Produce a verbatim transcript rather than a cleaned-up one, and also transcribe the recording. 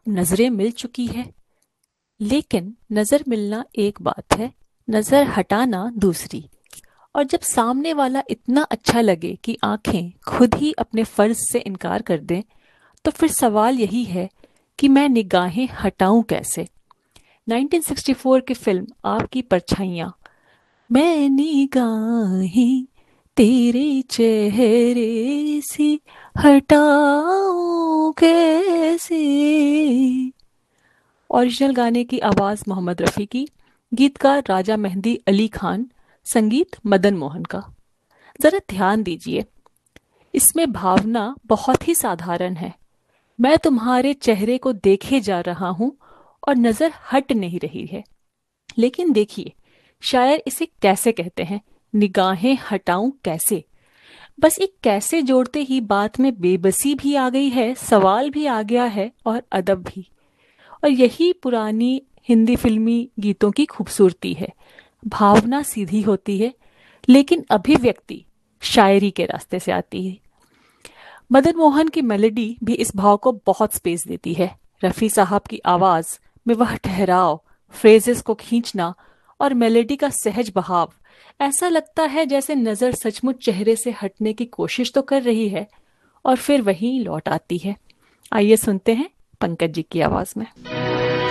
नजरें मिल चुकी है, लेकिन नजर मिलना एक बात है, नजर हटाना दूसरी। और जब सामने वाला इतना अच्छा लगे कि आंखें खुद ही अपने फर्ज से इनकार कर दें, तो फिर सवाल यही है कि मैं निगाहें हटाऊं कैसे। नाइनटीन सिक्सटी फोर की फिल्म आपकी परछाइयां, मैं निगाहें तेरे चेहरे से हटाऊं कैसे। ओरिजिनल गाने की आवाज मोहम्मद रफ़ी की, गीतकार राजा मेहंदी अली खान, संगीत मदन मोहन का। जरा ध्यान दीजिए, इसमें भावना बहुत ही साधारण है। मैं तुम्हारे चेहरे को देखे जा रहा हूं और नजर हट नहीं रही है। लेकिन देखिए, शायर इसे कैसे कहते हैं, निगाहें हटाऊं कैसे। बस एक कैसे जोड़ते ही बात में बेबसी भी आ गई है, सवाल भी आ गया है और अदब भी। और यही पुरानी हिंदी फिल्मी गीतों की खूबसूरती है। भावना सीधी होती है, लेकिन अभिव्यक्ति शायरी के रास्ते से आती है। मदन मोहन की मेलोडी भी इस भाव को बहुत स्पेस देती है। रफ़ी साहब की आवाज में वह ठहराव, फ्रेजेस को खींचना और मेलोडी का सहज बहाव, ऐसा लगता है जैसे नजर सचमुच चेहरे से हटने की कोशिश तो कर रही है और फिर वहीं लौट आती है। आइए सुनते हैं पंकज जी की आवाज में।